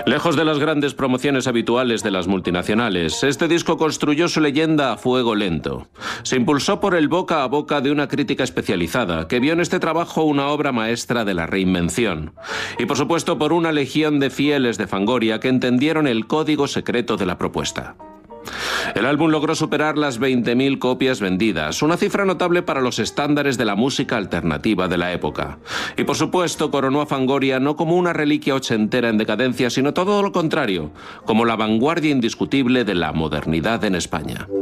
Lejos de las grandes promociones habituales de las multinacionales, este disco construyó su leyenda a fuego lento. Se impulsó por el boca a boca de una crítica especializada, que vio en este trabajo una obra maestra de la reinvención. Y por supuesto por una legión de fieles de Fangoria que entendieron el código secreto de la propuesta. El álbum logró superar las 20.000 copias vendidas, una cifra notable para los estándares de la música alternativa de la época. Y por supuesto coronó a Fangoria no como una reliquia ochentera en decadencia, sino todo lo contrario, como la vanguardia indiscutible de la modernidad en España.